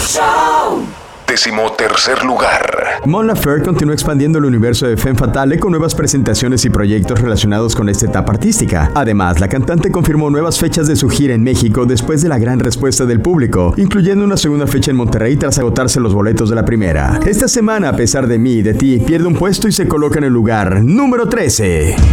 13º lugar. Mon Laferte continúa expandiendo el universo de Femme Fatale con nuevas presentaciones y proyectos relacionados con esta etapa artística. Además, la cantante confirmó nuevas fechas de su gira en México después de la gran respuesta del público, incluyendo una segunda fecha en Monterrey tras agotarse los boletos de la primera. Esta semana, A pesar de mí y de ti, pierde un puesto y se coloca en el lugar número 13.